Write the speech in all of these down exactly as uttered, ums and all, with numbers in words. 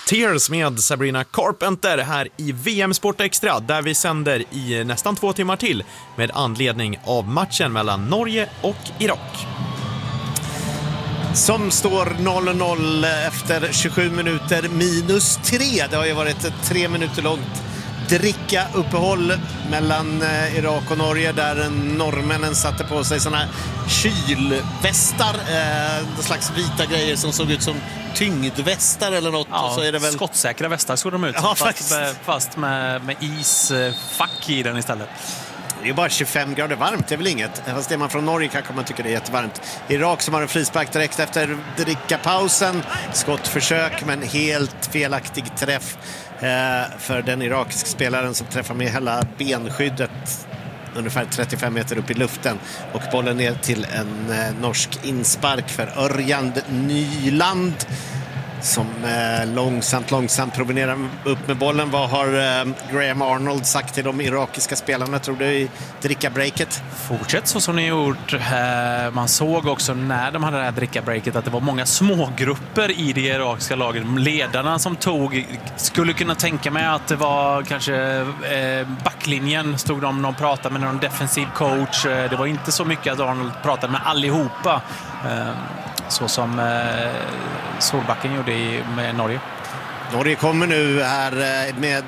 Tears med Sabrina Carpenter här i V M Sport Extra, där vi sänder i nästan två timmar till med anledning av matchen mellan Norge och Irak. Som står noll noll efter tjugosju minuter minus tre. Det har ju varit ett tre minuter långt dricka uppehåll mellan Irak och Norge, där norrmännen satte på sig såna här kylvästar, eh, slags vita grejer som såg ut som tyngdvästar eller något. Ja, och så är det väl skottsäkra västar såg de ut, ja, fast, med, fast med, med isfack i den istället. Det är bara tjugofem grader varmt, det är väl inget. Fast det man från Norge kanske man tycker det är jättevarmt. Irak som har en frispark direkt efter drickapausen. Skottförsök, men helt felaktig träff eh, för den irakiska spelaren som träffar med hela benskyddet ungefär trettiofem meter upp i luften. Och bollen ner till en eh, norsk inspark för Örjan Nyland, som eh, långsamt, långsamt promenerar upp med bollen. Vad har eh, Graham Arnold sagt till de irakiska spelarna, tror du, i dricka-breaket? Fortsätt så som ni gjort. Eh, man såg också när de hade det här dricka-breaket att det var många smågrupper i det irakiska laget. Ledarna som tog, skulle kunna tänka mig att det var kanske eh, backlinjen, stod de och pratade med någon defensiv coach. Eh, det var inte så mycket att Arnold pratade med allihopa. Eh, Så som eh, Solbacken gjorde i, med Norge. Norge kommer nu här med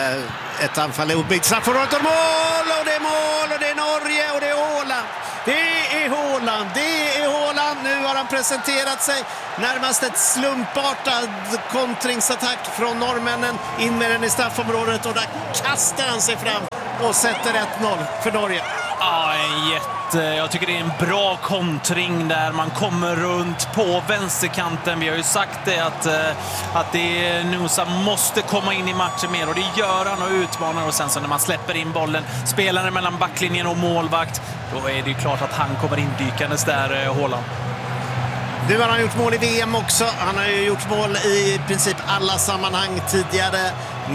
eh, ett anfall i uppbyggt straffområdet och mål! Och det är mål! Och det är Norge! Och det är Haaland! Det är Haaland! Det är Haaland! Nu har han presenterat sig. Närmast ett slumpartad kontringsattack från norrmännen. In med den i straffområdet och där kastar han sig fram och sätter ett noll för Norge. Ja, en jätte. Jag tycker det är en bra kontring där man kommer runt på vänsterkanten. Vi har ju sagt det att, att det Nusa måste komma in i matchen mer, och det gör han och utmanar. Och sen så när man släpper in bollen, spelaren mellan backlinjen och målvakt, då är det ju klart att han kommer indykandes där, Haaland. Nu har han gjort mål i V M också. Han har ju gjort mål i princip alla sammanhang tidigare.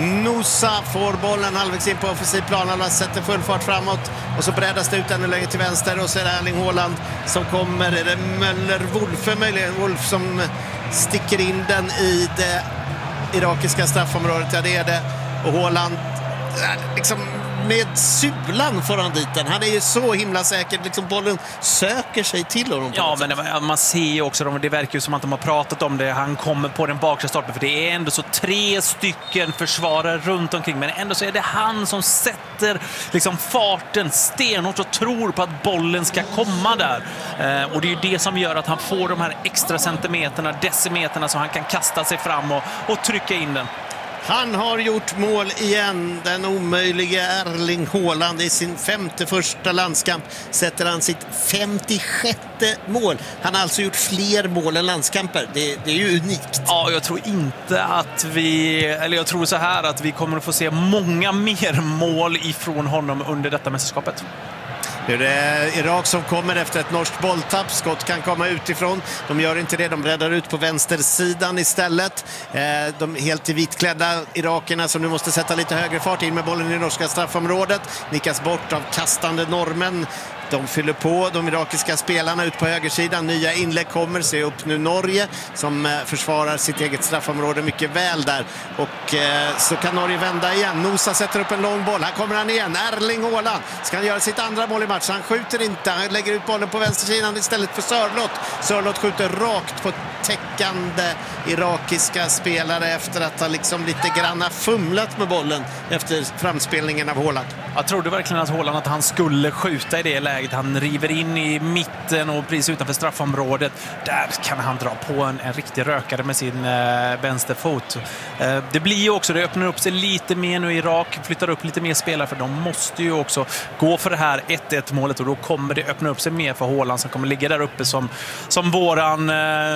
Nusa får bollen halvvägs in på offensiv plan. Han sätter full fart framåt och så breddas det ut ännu längre till vänster. Och så är det Erling Haaland som kommer. Är det Möller Wolfe möjligen? Wolf som sticker in den i det irakiska straffområdet. Ja, det är det. Och Haaland liksom med sulan får han dit den. Han är ju så himla säker. Liksom bollen söker sig till honom. Ja, men det, man ser ju också, det verkar ju som att de har pratat om det. Han kommer på den bakre starten, för det är ändå så tre stycken försvarare runt omkring. Men ändå så är det han som sätter liksom farten stenhårt och tror på att bollen ska komma där. Eh, och det är ju det som gör att han får de här extra centimeterna, decimeterna, så han kan kasta sig fram och, och trycka in den. Han har gjort mål igen, den omöjliga Erling Haaland. I sin femte första landskamp sätter han sitt femtiosjätte mål. Han har alltså gjort fler mål än landskamper. Det, det är ju unikt. Ja, jag tror inte att vi, eller jag tror så här att vi kommer att få se många mer mål ifrån honom under detta mästerskapet. Det är Irak som kommer efter ett norskt bolltapp. Skott kan komma utifrån. De gör inte det, de räddar ut på vänstersidan istället. De helt i vitklädda irakerna som nu måste sätta lite högre fart in med bollen i norska straffområdet. Nickas bort av kastande norrmän. De fyller på de irakiska spelarna ut på högersidan. Nya inlägg kommer, se upp nu Norge som försvarar sitt eget straffområde mycket väl där. Och eh, så kan Norge vända igen. Nusa sätter upp en lång boll. Här kommer han igen. Erling Haaland ska han göra sitt andra mål i matchen. Han skjuter inte. Han lägger ut bollen på vänstersidan istället för Sörlott. Sörlott skjuter rakt på täckande irakiska spelare efter att ha liksom lite granna fumlat med bollen efter framspelningen av Haaland. Jag trodde verkligen att Haaland att han skulle skjuta i det läget. Han river in i mitten och precis utanför straffområdet. Där kan han dra på en, en riktig rökare med sin eh, vänsterfot. Eh, det blir ju också, det öppnar upp sig lite mer nu. Irak flyttar upp lite mer spelare, för de måste ju också gå för det här ett ett målet, och då kommer det öppna upp sig mer för Haaland som kommer ligga där uppe som, som våran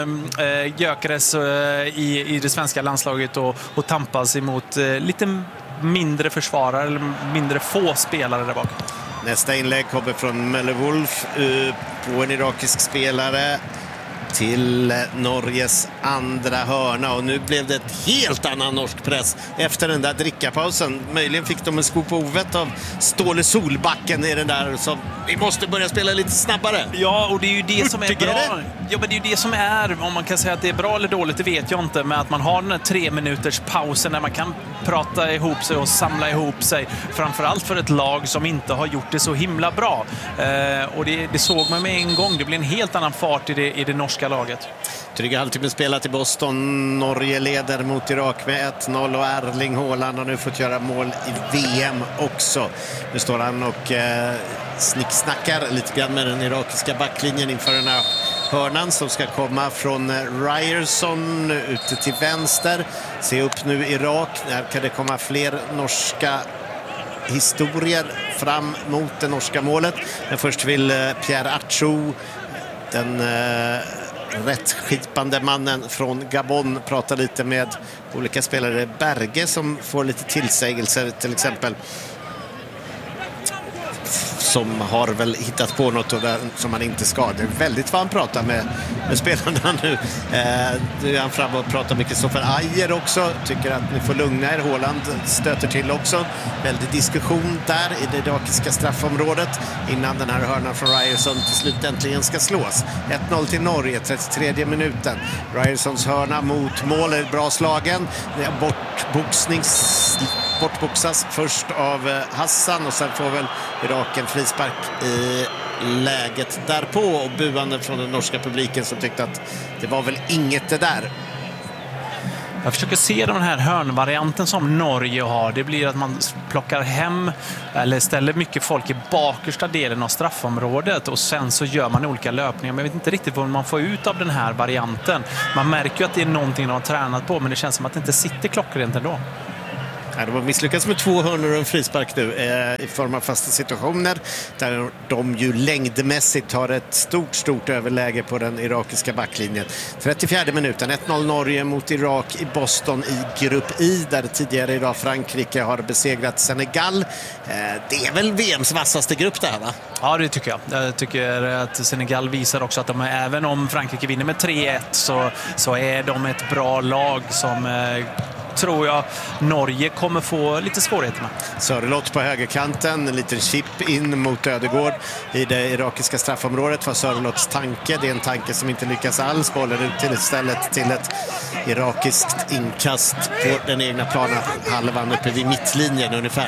eh, Gyökeres eh, i, i det svenska landslaget och, och tampas emot eh, lite mindre försvarare eller mindre få spelare där bak. Nästa inlägg kommer från Möller Wolf på en irakisk spelare till Norges andra hörna och nu blev det ett helt annan norsk press efter den där drickapausen. Möjligen fick de en sko på ovet av Ståle Solbacken i den där, så vi måste börja spela lite snabbare. Ja, och det är ju det som är Hurtigare. bra. Ja, men det är ju det som är, om man kan säga att det är bra eller dåligt, det vet jag inte, men att man har den här tre minuters pausen där man kan prata ihop sig och samla ihop sig, framförallt för ett lag som inte har gjort det så himla bra. Eh, och det, det såg man med en gång. Det blir en helt annan fart i det, i det norska laget. Dryga halvtimme spelat i Boston. Norge leder mot Irak med ett noll och Erling Haaland har nu fått göra mål i V M också. Nu står han och eh, snicksnackar lite grann med den irakiska backlinjen inför den här hörnan som ska komma från Ryerson ute till vänster. Se upp nu Irak. Där kan det komma fler norska historier fram mot det norska målet. Men först vill eh, Pierre Acho, den eh, rättskipande mannen från Gabon, prata lite med olika spelare. Berge som får lite tillsägelser till exempel, som har väl hittat på något där som man inte ska. Det är väldigt vad han pratar med, med spelarna nu. Eh, nu är han fram och pratar med Kristoffer Ajer också. Tycker att ni får lugna er. Haaland stöter till också. Väldigt diskussion där i det irakiska straffområdet innan den här hörnan från Ryerson till slut äntligen ska slås. ett noll till Norge, trettiotredje minuten. Ryersons hörna mot mål, bra slagen. Bortboxnings... Bortboxas först av Hassan och sen får väl Irak en frispark i läget därpå, och buande från den norska publiken som tyckte att det var väl inget det där. Jag försöker se den här hörnvarianten som Norge har. Det blir att man plockar hem eller ställer mycket folk i bakersta delen av straffområdet och sen så gör man olika löpningar. Men jag vet inte riktigt vad man får ut av den här varianten. Man märker ju att det är någonting de har tränat på, men det känns som att det inte sitter klockrent ändå. Ja, de har misslyckats med två hörnor och en frispark nu eh, i form av fasta situationer där de ju längdmässigt har ett stort, stort överläge på den irakiska backlinjen. trettiofjärde minuten, ett noll Norge mot Irak i Boston i grupp I, där tidigare idag Frankrike har besegrat Senegal. Eh, det är väl V M:s vassaste grupp där, va? Ja, det tycker jag. Jag tycker att Senegal visar också att de är, även om Frankrike vinner med tre ett så, så är de ett bra lag som... Eh, tror jag Norge kommer få lite svårigheter med. Sörlott på högerkanten, en liten chip in mot Ödegård i det irakiska straffområdet. Var Sörlotts tanke, det är en tanke som inte lyckas alls. Bollen ut till istället till ett irakiskt inkast på den egna planen, halvan uppe vid mittlinjen ungefär.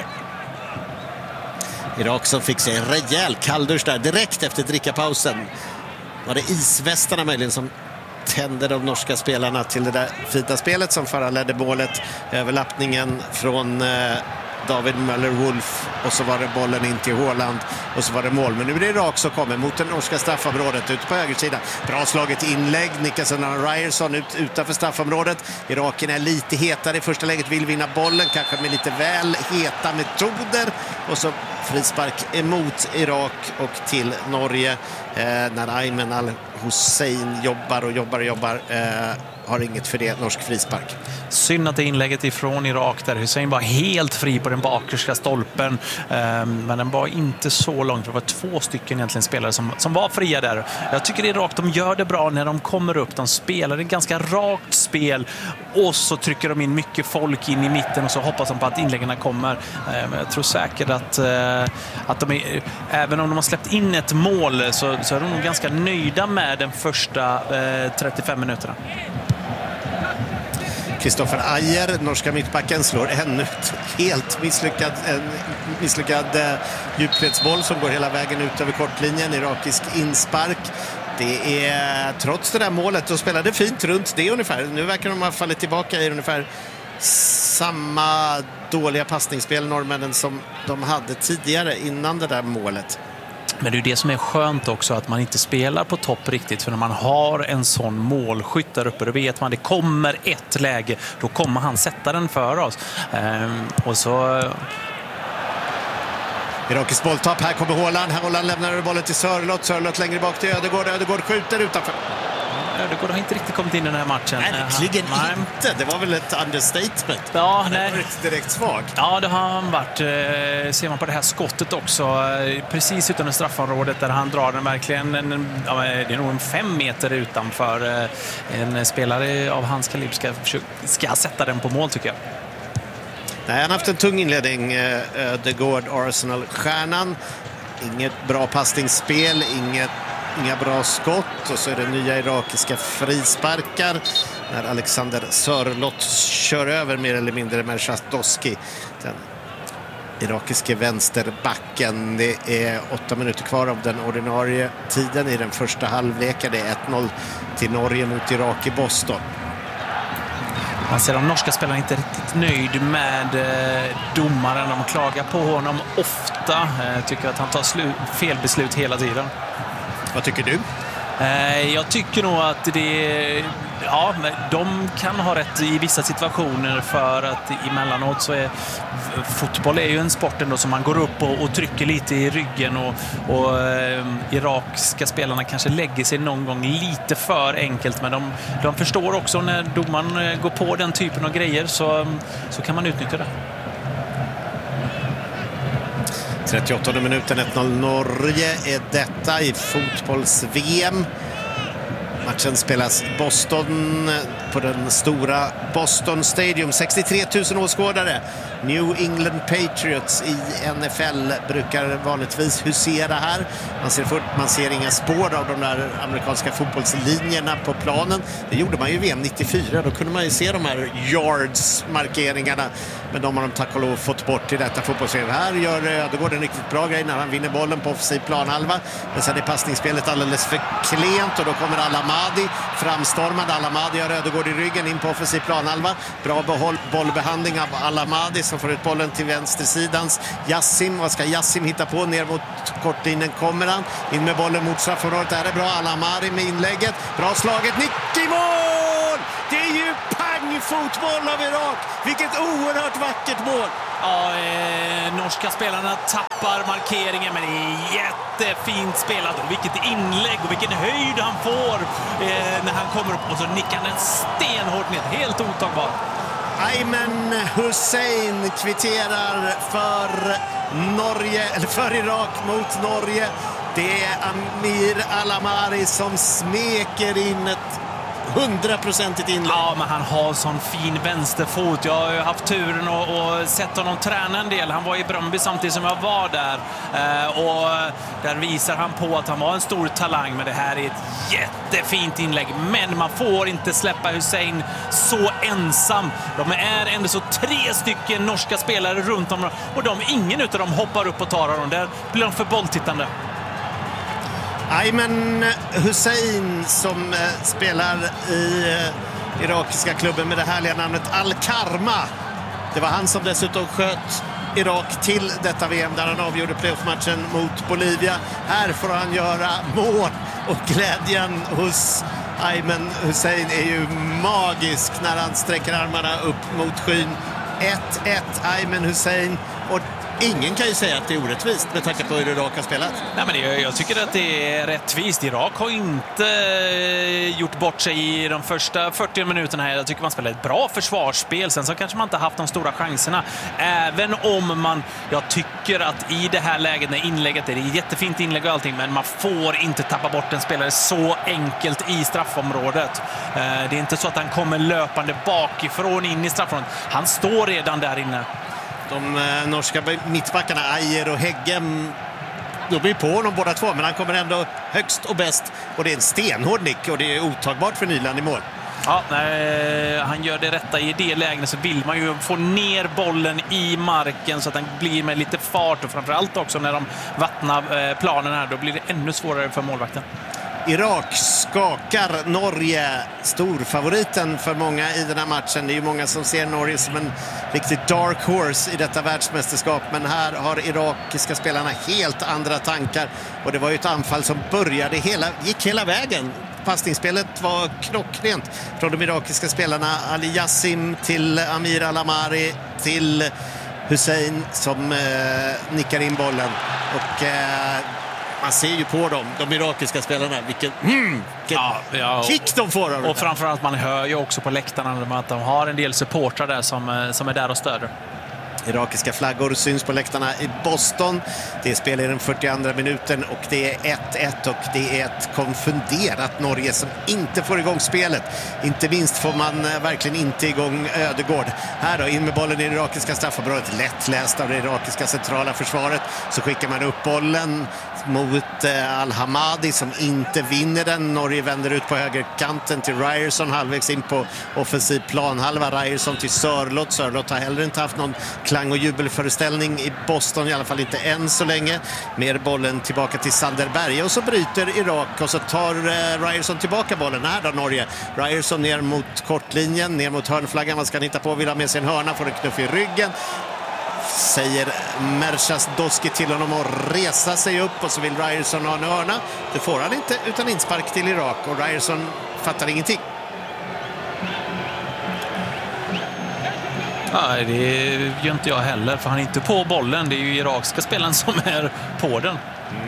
Irak som fick sig en rejäl kalldusch där direkt efter drickapausen. Var det isvästarna möjligen som tände de norska spelarna till det där fina spelet som föranledde målet, överlappningen från eh, David Möller-Wolf, och så var det bollen in till Haaland och så var det mål. Men nu är det Irak som kommer mot det norska straffområdet ute på högersidan. Bra slaget inlägg, Nicholson och Ryerson ut, utanför straffområdet. Iraken är lite hetare i första läget, vill vinna bollen, kanske med lite väl heta metoder, och så frispark emot Irak och till Norge eh, när Ayman Al-Hussein jobbar och jobbar och jobbar. Eh, har inget för det, norsk frispark. Synd att det inlägget ifrån Irak där Hussein var helt fri på den bakerska stolpen, um, men den var inte så långt. Det var två stycken egentligen spelare som, som var fria där. Jag tycker Irak, de gör det bra när de kommer upp. De spelar ett ganska rakt spel och så trycker de in mycket folk in i mitten och så hoppas de på att inläggen kommer. Um, jag tror säkert att, uh, att de är, även om de har släppt in ett mål så, så är de nog ganska nöjda med den första uh, trettiofem minuterna. Kristoffer Ajer, norska mittbacken, slår ännu ett helt misslyckad, en misslyckad eh, djupledsboll som går hela vägen ut över kortlinjen. Irakisk inspark. Det är, trots det där målet, och spelade fint runt det ungefär. Nu verkar de ha fallit tillbaka i ungefär samma dåliga passningsspel, norrmännen, som de hade tidigare innan det där målet. Men det är det som är skönt också, att man inte spelar på topp riktigt, för när man har en sån målskytt där uppe, då vet man att det kommer ett läge, då kommer han sätta den för oss. Ehm, och så... Irakisk bolltapp, här kommer Haaland. Haaland lämnar bollen till Sörlott. Sörlott längre bak till Ödegård. Ödegård skjuter utanför. Ödegård har inte riktigt kommit in i den här matchen. Nej, verkligen Nej. inte. Det var väl ett understatement. Ja, nej. Det var ett direkt svag. Ja, det har han varit. Ser man på det här skottet också, precis utanför straffområdet där han drar den verkligen, en, ja, det är nog en fem meter utanför. En spelare av hans kaliber ska, ska sätta den på mål, tycker jag. Nej, han har haft en tung inledning, Ödegård, Arsenal-stjärnan. Inget bra passningsspel, inget, inga bra skott. Och så är det nya irakiska frisparkar när Alexander Sörlott kör över mer eller mindre med Shatoski. Den irakiske vänsterbacken. Det är åtta minuter kvar av den ordinarie tiden i den första halvleken. Det är ett noll till Norge mot Irak i Boston. Man ser de norska spelarna inte riktigt nöjd med eh, domaren. De klagar på honom ofta. Eh, tycker att han tar fel beslut hela tiden. Vad tycker du? Eh, jag tycker nog att det... Ja, de kan ha rätt i vissa situationer, för att emellanåt så är fotboll är ju en sport ändå som man går upp och, och trycker lite i ryggen, och, och eh, irakiska spelarna kanske lägger sig någon gång lite för enkelt, men de, de förstår också när domaren går på den typen av grejer, så, så kan man utnyttja det. trettioåttonde minuten, ett noll Norge är detta i fotbolls-V M. Matchen spelas i Boston på den stora Boston Stadium. sextiotre tusen åskådare. New England Patriots i N F L brukar vanligtvis husera här. Man ser, för, man ser inga spår av de där amerikanska fotbollslinjerna på planen. Det gjorde man ju i V M nittiofyra. Då kunde man ju se de här yards-markeringarna. Men de har de tack och lov fått bort i detta fotbollsspel. Här gör Ödegård en riktigt bra grej när han vinner bollen på offensiv planhalva. Men sen är passningsspelet alldeles för klent och då kommer Al-Ahmadi framstormad. Al-Ahmadi har Ödegård i ryggen in på offensiv planhalva. Bra behåll, bollbehandling av Al-Ahmadi som får ut bollen till vänstersidans Yassim. Vad ska Yassim hitta på? Ner mot kortlinjen kommer han. In med bollen mot straffområdet. Det här är bra. Al-Ahmadi med inlägget. Bra slaget. Nick i mål! Det är ju pangfotboll av Irak. Vilket oerhört vackert mål. Ja, eh, norska spelarna tappar markeringen, men det är jättefint spelat. Och vilket inlägg och vilken höjd han får eh, när han kommer upp. Och så nickar han stenhårt ner. Helt otagbar. Ayman Hussein kvitterar för Norge, eller för Irak mot Norge. Det är Amir Al-Ahmadi som smeker in ett hundraprocentigt inlägg. Ja, men han har sån fin vänsterfot. Jag har ju haft turen och, och sett honom träna en del. Han var i Bröndby samtidigt som jag var där. Eh, och där visar han på att han var en stor talang. Men det här är ett jättefint inlägg. Men man får inte släppa Hussein så ensam. De är ändå så tre stycken norska spelare runt om. Och de, ingen utav dem hoppar upp och tar dem. Där blir de för bolltittande. Ayman Hussein som eh, spelar i eh, irakiska klubben med det härliga namnet Al-Karma. Det var han som dessutom sköt Irak till detta V M där han avgjorde playoff-matchen mot Bolivia. Här får han göra mål och glädjen hos Ayman Hussein är ju magisk när han sträcker armarna upp mot skyn. ett ett Ayman Hussein, och ingen kan ju säga att det är orättvist med tanke på hur Irak har spelat. Nej, men det, jag tycker att det är rättvist. Irak har inte gjort bort sig i de första fyrtio minuterna här. Jag tycker man spelar ett bra försvarsspel. Sen så kanske man inte haft de stora chanserna. Även om man, jag tycker att i det här läget när inlägget är det är jättefint inlägg och allting, men man får inte tappa bort en spelare så enkelt i straffområdet. Det är inte så att han kommer löpande bakifrån in i straffområdet. Han står redan där inne. De eh, norska mittbackarna Ajer och Heggem, de blir på honom båda två, men han kommer ändå högst och bäst. Och det är en stenhård nick och det är otagbart för Nyland i mål. Ja, när han gör det rätta i det läget så vill man ju få ner bollen i marken så att den blir med lite fart. Och framförallt också när de vattnar planen här, då blir det ännu svårare för målvakten. Irak skakar Norge, storfavoriten för många i den här matchen. Det är ju många som ser Norge som en riktigt dark horse i detta världsmästerskap. Men här har irakiska spelarna helt andra tankar. Och det var ju ett anfall som började hela, gick hela vägen. Passningsspelet var knockrent från de irakiska spelarna. Ali Yassim till Amir Al-Ahmadi till Hussein som eh, nickar in bollen. Och... Eh, Man ser ju på dem, de irakiska spelarna, vilken, mm, vilken Ja, ja, och- kick de får av det Och där. framförallt man hör ju också på läktarna att de har en del supportrar där som, eh, som är där och stöder. Irakiska flaggor syns på läktarna i Boston. Det är spel i den fyrtioandra minuten och det är ett ett och det är ett konfunderat Norge som inte får igång spelet. Inte minst får man eh, verkligen inte igång Ödegård. Här då, in med bollen i det irakiska straffområdet. Lättläst av det irakiska centrala försvaret. Så skickar man upp bollen mot eh, Al-Hamadi som inte vinner den. Norge vänder ut på högerkanten till Ryerson halvvägs in på offensiv planhalva. Ryerson till Sörlott. Sörlott har heller inte haft någon klang- och jubelföreställning i Boston, i alla fall inte än så länge. Mer bollen tillbaka till Sanderberg och så bryter Irak och så tar eh, Ryerson tillbaka bollen. Här då Norge. Ryerson ner mot kortlinjen, ner mot hörnflaggan. Vad ska han hitta på? Vill ha med sig en hörna, får en knuff i ryggen. Säger Merchas Doski till honom att resa sig upp och så vill Ryerson ha en hörna. Det får han inte utan inspark till Irak och Ryerson fattar ingenting. Nej, det gör inte jag heller, för han är inte på bollen. Det är ju irakiska spelaren som är på den.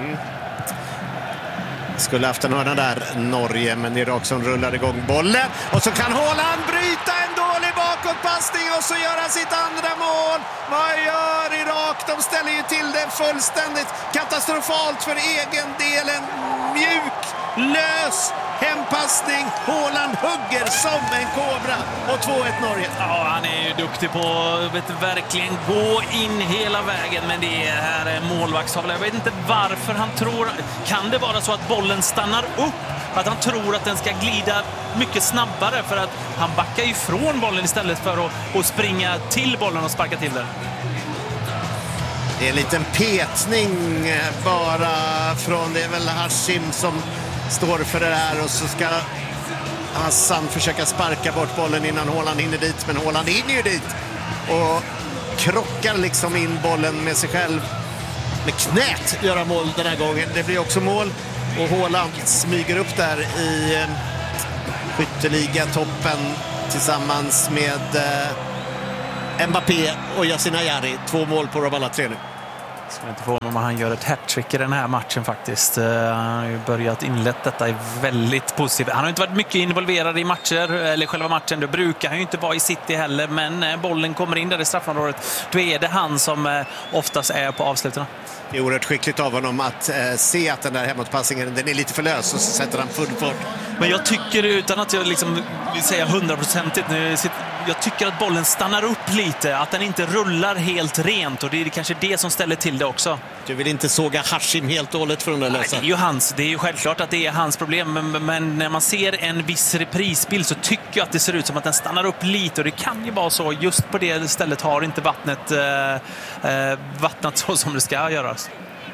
Skulle haft en hörna där, Norge, men Irak som rullar igång bollen. Och så kan Haaland bryta en dålig bakåtpassning och så gör han sitt andra mål. Vad gör Irak? De ställer ju till det fullständigt katastrofalt för egen del. En mjuk, lös hempassning. Haaland hugger som en kobra och två ett Norge. Ja, han är ju duktig på att verkligen gå in hela vägen, men det här är målvaktshavla. Jag vet inte varför han tror... Kan det vara så att bollen stannar upp? Att han tror att den ska glida mycket snabbare, för att han backar ifrån bollen istället för att, att springa till bollen och sparka till den. Det är en liten petning bara från, det är väl Hashim som står för det där och så ska Hassan försöka sparka bort bollen innan Haaland hinner dit, men Haaland hinner ju dit och krockar liksom in bollen med sig själv. Med knät göra mål den här gången. Det blir också mål och Haaland smyger upp där i eh, skytteliga-toppen tillsammans med eh, Mbappé och Yasin Ayari. Två mål på dem alla tre nu. Ska inte få om han gör ett hattrick i den här matchen faktiskt. Uh, han har ju börjat inlett detta i väldigt positivt. Han har inte varit mycket involverad i matcher, eller själva matchen. Det brukar han ju inte vara i City heller, men uh, bollen kommer in där i straffområdet. Då är det han som uh, oftast är på avslutarna. Det är oerhört skickligt av honom att eh, se att den där hemåtpassningen, den är lite för lös och så sätter han full fart. Men jag tycker, utan att jag liksom vill säga hundraprocentigt nu, jag tycker att bollen stannar upp lite, att den inte rullar helt rent, och det är kanske det som ställer till det också. Du vill inte såga Hashim helt och hållet från den där lösa? Nej, det är ju hans, det är ju självklart att det är hans problem, men, men när man ser en viss reprisbild så tycker jag att det ser ut som att den stannar upp lite, och det kan ju vara så, just på det stället har inte vattnet eh, eh, vattnat så som det ska göras.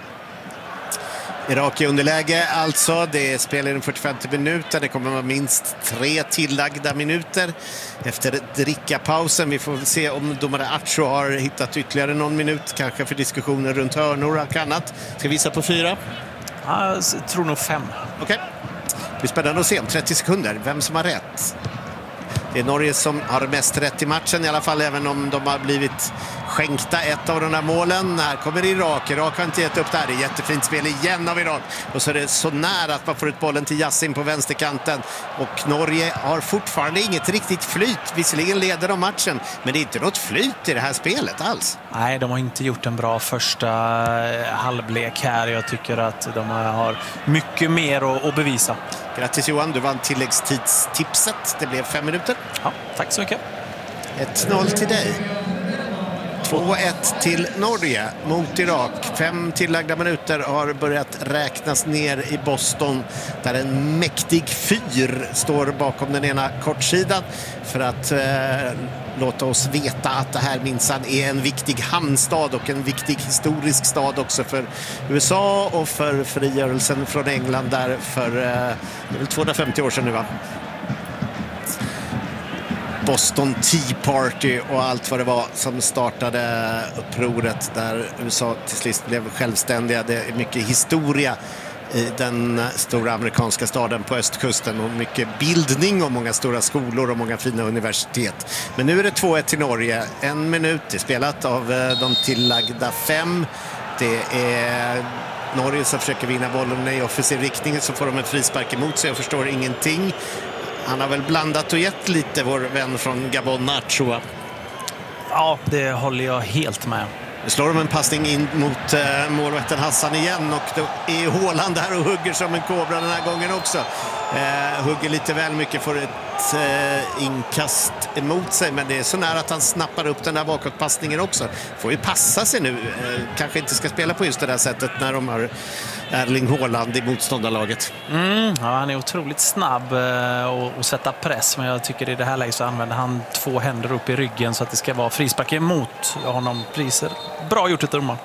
Irak i underläge alltså. Det spelar i den fyrtiofemte minuten. Det kommer vara minst tre tillagda minuter efter drickapausen. Vi får se om domare Acho har hittat ytterligare någon minut, kanske för diskussioner runt hörnor och annat. Ska vi visa på fyra? Jag tror nog fem. Okej. Det blir spännande att se om trettio sekunder vem som har rätt. Det är Norge som har mest rätt i matchen i alla fall, även om de har blivit skänkta ett av de här målen. Här kommer Irak. Irak har inte gett upp där. Det är jättefint spel igen av Irak. Och så är det så nära att man får ut bollen till Yassin på vänsterkanten. Och Norge har fortfarande inget riktigt flyt. Visserligen leder de matchen, men det är inte något flyt i det här spelet alls. Nej, de har inte gjort en bra första halvlek här. Jag tycker att de har mycket mer att bevisa. Grattis Johan, du vann tilläggstidstipset. Det blev fem minuter. Ja, tack så mycket. ett noll till dig. två ett till Norge mot Irak. Fem tillagda minuter har börjat räknas ner i Boston, där en mäktig fyr står bakom den ena kortsidan för att eh, låta oss veta att det här minsann är en viktig hamnstad och en viktig historisk stad också för U S A och för frigörelsen från England där för eh, det är väl tvåhundrafemtio år sedan nu, va? Boston Tea Party och allt vad det var som startade upproret där U S A till sist blev självständiga. Det är mycket historia i den stora amerikanska staden på östkusten och mycket bildning och många stora skolor och många fina universitet. Men nu är det två ett till Norge. En minut är spelat av de tillagda fem. Det är Norge som försöker vinna bollen i offensiv riktning, så får de en frispark emot sig och förstår ingenting. Han har väl blandat och gett lite, vår vän från Gabon, Nachoa. Ja, det håller jag helt med. Nu slår de en passning in mot eh, målvakten Hassan igen, och då är Haaland där och hugger som en kobra den här gången också. Eh, hugger lite väl mycket, får ett eh, inkast emot sig, men det är så nära att han snappar upp den där bakåtpassningen också. Får ju passa sig nu, eh, kanske inte ska spela på just det där sättet när de har Erling Haaland i motståndarlaget. Mm, ja, han är otroligt snabb eh, och, och sätta press, men jag tycker i det här läget så använder han två händer upp i ryggen så att det ska vara frispark emot honom. Priser. Bra gjort ett domaren.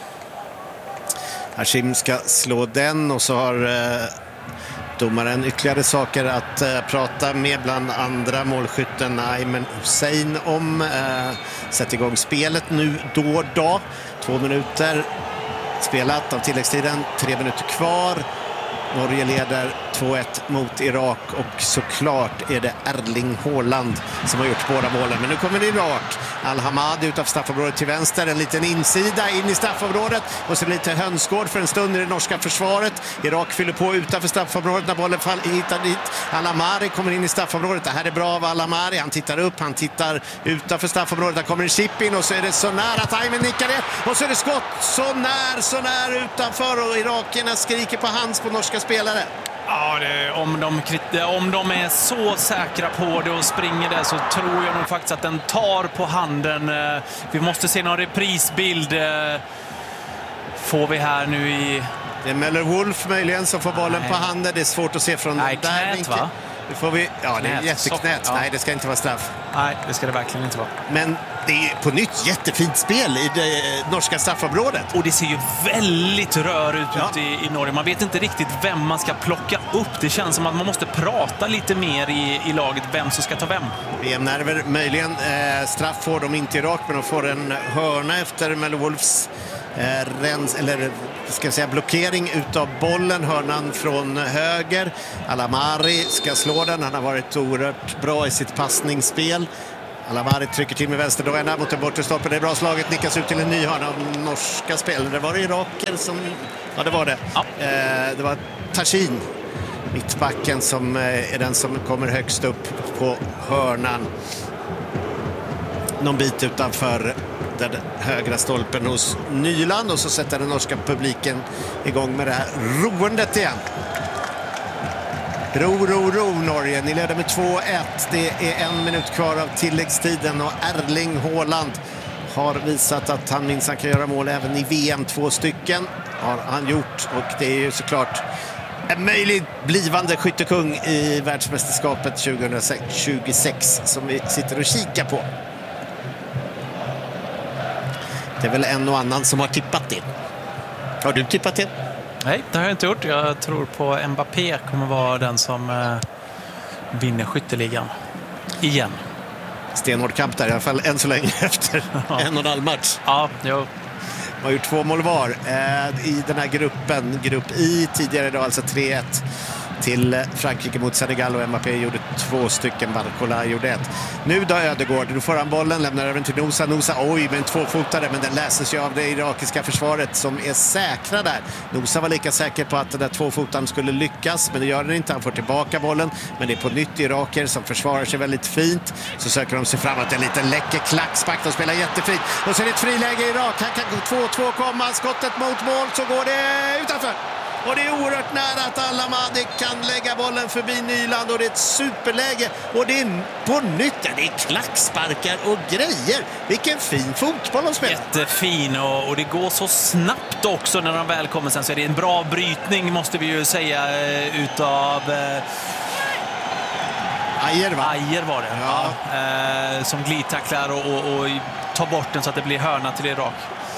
Hashim ska slå den, och så har eh, domaren ytterligare saker att eh, prata med, bland andra målskytten Ayman Hussein om. Eh, sätt igång spelet nu då då. Två minuter spelat av tilläggstiden, tre minuter kvar. Norge leder två ett mot Irak, och såklart är det Erling Haaland som har gjort båda målen. Men nu kommer det Irak. Al-Hamad utanför straffområdet till vänster, en liten insida in i straffområdet, och så lite hönsgård för en stund i det norska försvaret. Irak fyller på utanför straffområdet när bollen hittar dit. Al-Amari kommer in i straffområdet. Det här är bra av Al-Amari. Han tittar upp, han tittar utanför straffområdet. Där kommer en chip in, och så är det så nära att Ayman nickar det. Och så är det skott så när, så när utanför, och irakierna skriker på hands på norska spelare. Ja, det, om, de, om de är så säkra på det och springer det, så tror jag nog faktiskt att den tar på handen. Vi måste se någon reprisbild. Får vi här nu i... Det är Möller-Wolf möjligen som får bollen Nej. på handen. Det är svårt att se från Nej, där knät, vinkeln. va? Det får vi, ja, det är jätteknät. Ja. Nej, det ska inte vara straff. Nej, det ska det verkligen inte vara. Men det är på nytt jättefint spel i det norska straffområdet. Och det ser ju väldigt rör ut ja. ute i, i Norge. Man vet inte riktigt vem man ska plocka upp. Det känns som att man måste prata lite mer i, i laget, vem som ska ta vem. V M-nerver möjligen. Eh, straff får de inte i Irak, men de får en hörna efter Möller-Wolfs eh, rens, eller ska jag säga blockering utav bollen. Hörnan från höger. Al-Amari ska slå den. Han har varit oerhört bra i sitt passningsspel. Al-Amari trycker till med vänsterdojorna mot en bortre stolpe. Det är bra slaget, nickas ut till en ny hörna av norska spelare. Det var det iraker som... Ja, det var det. Ja. Eh, det var Tashin, mittbacken, som eh, är den som kommer högst upp på hörnan. Någon bit utanför den högra stolpen hos Nyland, och så sätter den norska publiken igång med det här roendet igen. Ro, ro, ro Norge. Ni leder med två ett. Det är en minut kvar av tilläggstiden, och Erling Haaland har visat att han minst kan göra mål även i V M. Två stycken har han gjort, och det är ju såklart en möjlig blivande skyttekung i världsmästerskapet tjugohundratjugosex som vi sitter och kikar på. Det är väl en och annan som har tippat det. Har du tippat det? Nej, det har jag inte gjort. Jag tror på Mbappé kommer vara den som eh, vinner skytteligan. Igen. Stenhård kamp där i alla fall än så länge efter ja. en och en halv match. Ja, jo. De har gjort två mål var eh, i den här gruppen. Grupp I tidigare idag, alltså tre ett till Frankrike mot Senegal, och Mbappé gjorde två stycken, Barcola gjorde ett. Nu då Ödegård, då får han bollen, lämnar över till Nosa. Nosa, oj, med en tvåfotare, men den läses ju av det irakiska försvaret som är säkra där. Nosa var lika säker på att den där tvåfotaren skulle lyckas, men det gör den inte. Han får tillbaka bollen, men det är på nytt iraker som försvarar sig väldigt fint. Så söker de sig framåt, en liten läcker klacksback, de spelar jättefint. Och så är det ett friläge i Irak, han kan gå två två komma, skottet mot mål, så går det utanför. Och det är oerhört nära att Al-Hamadi kan lägga bollen förbi Nyland, och det är ett superläge, och det är på nytt, det är klacksparkar och grejer. Vilken fin fotboll de spelar. Jättefin, och, och det går så snabbt också när de väl kommer. Sen så är det en bra brytning, måste vi ju säga, utav eh... Ajer, va? Ajer var det, ja. Ja. Eh, som glidtacklar och, och, och tar bort den så att det blir hörna till Irak.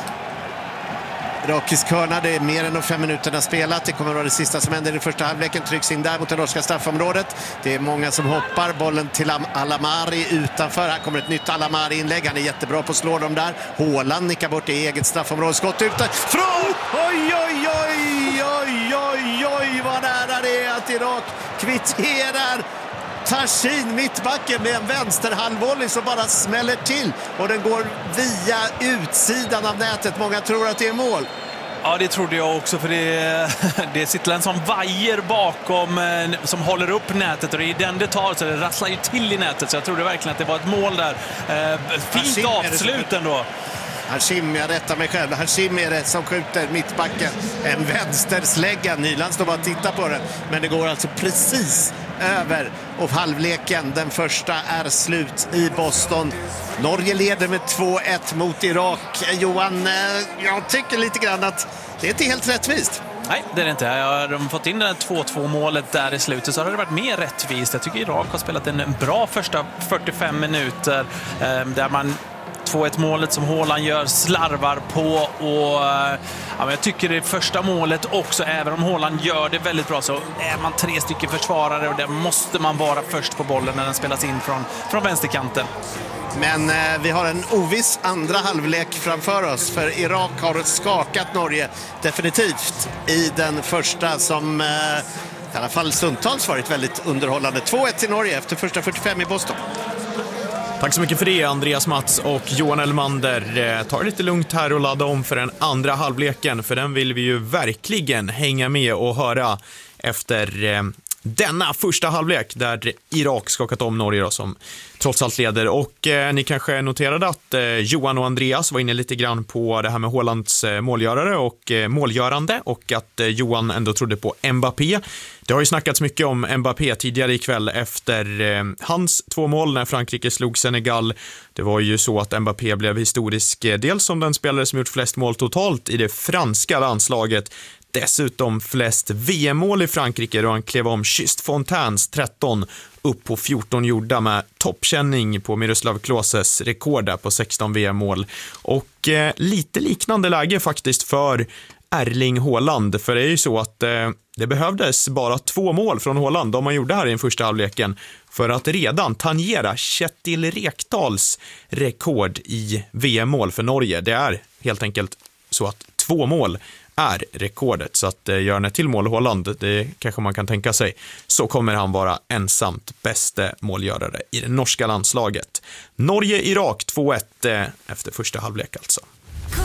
Irakisk hörna, det är mer än de fem minuterna spelat. Det kommer att vara det sista som händer i första halvleken. Trycks in där mot det norska straffområdet. Det är många som hoppar. Bollen till Al-Amari utanför. Här kommer ett nytt Al-Amari-inlägg. Han är jättebra på att slå dem där. Haaland nickar bort i eget straffområde. Skott utan. Från! Oj, oj, oj, oj, oj, oj, vad nära det är att Irak kvitterar. Tashin, mittbacken, med en vänsterhandvolley som bara smäller till, och den går via utsidan av nätet. Många tror att det är mål. Ja, det trodde jag också, för det, det sitter en sån vajer bakom som håller upp nätet, och det är den det tar, så det rasslar ju till i nätet, så jag trodde verkligen att det var ett mål där. Fint avslut ändå. Hashim, jag rättar mig själv. Hashim är det som skjuter mittbacken. En vänsterslägga. Nyland står bara och tittar på den. Men det går alltså precis över. Och halvleken, den första, är slut i Boston. Norge leder med två ett mot Irak. Johan, jag tycker lite grann att det är inte helt rättvist. Nej, det är det inte. Har de fått in det två två målet där i slutet så har det varit mer rättvist. Jag tycker Irak har spelat en bra första fyrtiofem minuter där man två ett målet som Haaland gör slarvar på, och ja, men jag tycker det första målet också, även om Haaland gör det väldigt bra, så är man tre stycken försvarare och där måste man vara först på bollen när den spelas in från, från vänsterkanten. Men eh, vi har en oviss andra halvlek framför oss, för Irak har skakat Norge definitivt i den första som eh, i alla fall stundtals varit väldigt underhållande. två ett till Norge efter första fyrtiofem i Boston. Tack så mycket för det, Andreas Mats och Johan Elmander. Ta det lite lugnt här och ladda om för den andra halvleken, för den vill vi ju verkligen hänga med och höra efter eh, denna första halvlek där Irak skakat om Norge då, som trots allt leder. Och eh, ni kanske noterade att eh, Johan och Andreas var inne lite grann på det här med Haalands eh, målgörare och eh, målgörande, och att eh, Johan ändå trodde på Mbappé. Det har ju snackats mycket om Mbappé tidigare ikväll efter eh, hans två mål när Frankrike slog Senegal. Det var ju så att Mbappé blev historisk, eh, dels som den spelare som gjort flest mål totalt i det franska landslaget, dessutom flest V M-mål i Frankrike då han klev om Just Fontaines tretton upp på fjorton gjorda med toppkänning på Miroslav Kloses rekord där på sexton V M-mål. Och eh, lite liknande läge faktiskt för Erling Haaland, för det är ju så att eh, det behövdes bara två mål från Haaland om man gjorde här i den första halvleken för att redan tangera Kjetil Rekdals rekord i V M-mål för Norge. Det är helt enkelt så att två mål är rekordet, så att eh, gör han ett till mål Haaland, det kanske man kan tänka sig, så kommer han vara ensamt bäste målgörare i det norska landslaget. Norge-Irak två ett eh, efter första halvlek alltså.